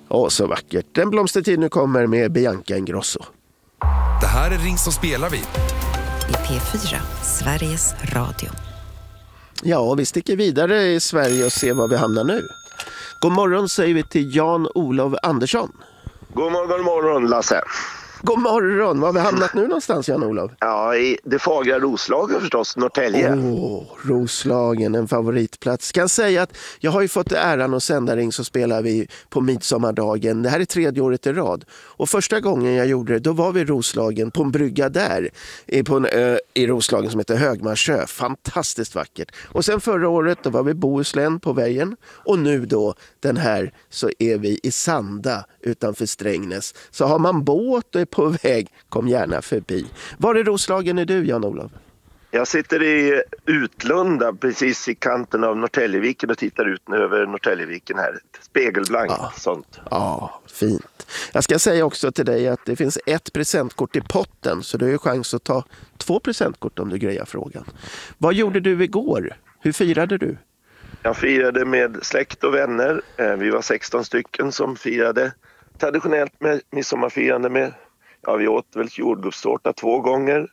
Åh, så vackert. Den blomstertid nu kommer med Bianca Ingrosso. Det här är Ring så spelar vi. I P4, Sveriges Radio. Ja, vi sticker vidare i Sverige och ser var vi hamnar nu. God morgon säger vi till Jan-Olof Andersson. God morgon Lasse. God morgon, var har vi hamnat nu någonstans Jan-Olof? Ja, i det fagra Roslagen förstås, Norrtälje. Roslagen, en favoritplats. Kan säga att jag har ju fått äran att sända Ring så spelar vi på midsommardagen. Det här är 3:e året i rad. Och första gången jag gjorde det, då var vi i Roslagen på en brygga där. På en ö i Roslagen som heter Högmarsö. Fantastiskt vackert. Och sen förra året då var vi i Bohuslän på vägen. Och nu då, den här, så är vi i Sanda utanför Strängnäs. Så har man båt och är på väg, kom gärna förbi. Var i Roslagen är du, Jan-Olof? Jag sitter i Utlunda, precis i kanten av Norrtäljeviken och tittar ut över Norrtäljeviken här. Spegelblankt, sånt. Ja, fint. Jag ska säga också till dig att det finns ett presentkort i potten, så du har ju chans att ta 2 presentkort om du grejar frågan. Vad gjorde du igår? Hur firade du? Jag firade med släkt och vänner. Vi var 16 stycken som firade traditionellt med midsommarfirande med, ja, vi åt väl jordgubbstårta 2 gånger.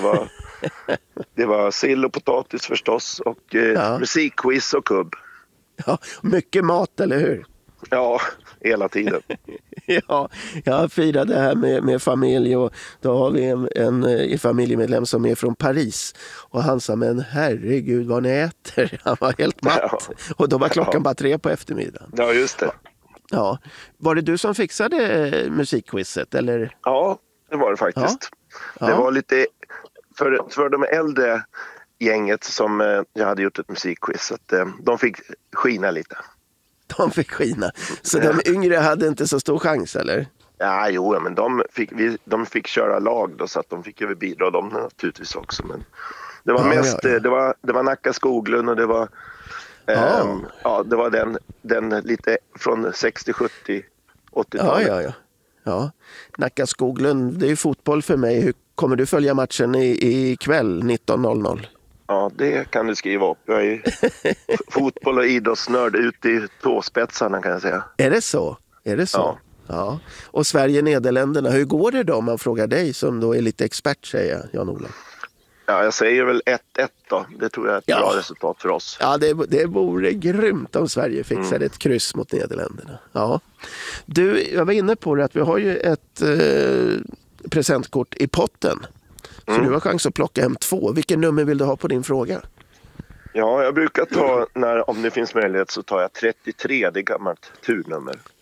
Det var sill och potatis förstås och musikquiz och kubb. Ja, mycket mat, eller hur? Ja, hela tiden. Ja, jag firade här med familj och då har vi en familjemedlem som är från Paris. Och han sa, men herregud vad ni äter. Han var helt matt. Ja. Och då var klockan bara 3 på eftermiddagen. Ja, just det. Ja. Var det du som fixade musikquizet, eller? Ja, det var det faktiskt. Ja. Det var lite för de äldre gänget som jag hade gjort ett musikquiz, att de fick skina lite. De fick skina. Så de yngre hade inte så stor chans, eller? Ja, jo, men de fick köra lag då, så att de fick ju bidra dem naturligtvis också. Men det var mest, det var Nacka Skoglund och det var det var den lite från 60, 70, 80-talet. Ja. Nacka Skoglund, det är ju fotboll för mig. Hur kommer du följa matchen i kväll 19:00? Ja, det kan du skriva upp. Jag är fotboll- och idrottsnörd ute i tåspetsarna, kan jag säga. Är det så? Ja. Och Sverige-Nederländerna, hur går det då om man frågar dig som då är lite expert, säger Jan-Olof? Ja, jag säger väl 1-1 då. Det tror jag är ett bra resultat för oss. Ja, det vore grymt om Sverige fixade ett kryss mot Nederländerna. Ja. Du, jag var inne på det att vi har ju ett presentkort i potten. Så du har chans att plocka hem 2. Vilken nummer vill du ha på din fråga? Ja, jag brukar ta, om det finns möjlighet så tar jag 33, det är gammalt turnummer.